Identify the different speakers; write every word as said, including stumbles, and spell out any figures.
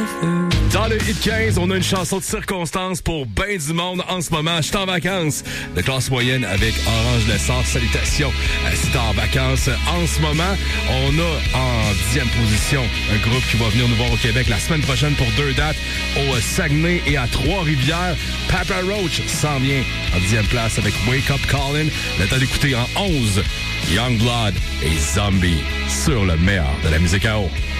Speaker 1: Dans le Hit quinze, on a une chanson de circonstance pour ben du monde en ce moment. Je suis en vacances de classe moyenne avec Orange Lessard. Salutations si t'es en vacances en ce moment. On a en dixième position un groupe qui va venir nous voir au Québec la semaine prochaine pour deux dates au Saguenay et à Trois-Rivières. Papa Roach s'en vient en dixième place avec Wake Up Callin'. Le temps d'écouter en onze Youngblood et Zombie sur le meilleur de la musique à eau.